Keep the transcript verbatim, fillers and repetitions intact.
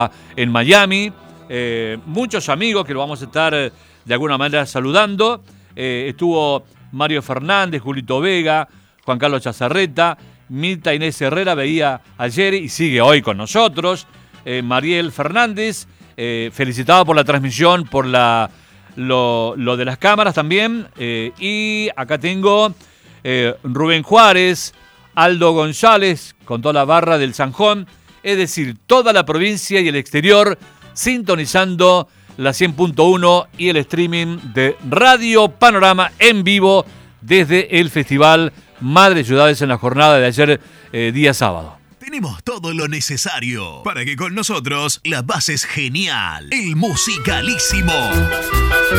en Miami, eh, muchos amigos que lo vamos a estar eh, de alguna manera saludando. Eh, estuvo Mario Fernández, Julito Vega, Juan Carlos Chazarreta, Mirta Inés Herrera veía ayer y sigue hoy con nosotros. Eh, Mariel Fernández, eh, felicitado por la transmisión, por la, lo, lo de las cámaras también. Eh, y acá tengo eh, Rubén Juárez, Aldo González, con toda la barra del Sanjón. Es decir, toda la provincia y el exterior sintonizando la cien punto uno y el streaming de Radio Panorama en vivo desde el Festival Madres Ciudades en la jornada de ayer, eh, día sábado. Tenemos todo lo necesario para que con nosotros la pases genial. El Musicalísimo.